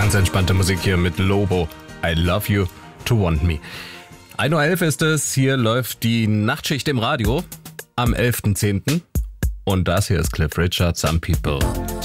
Ganz entspannte Musik hier mit Lobo. I love you to want me. 1:11 Uhr ist es. Hier läuft die Nachtschicht im Radio am 11.10. Und das hier ist Cliff Richard, Some People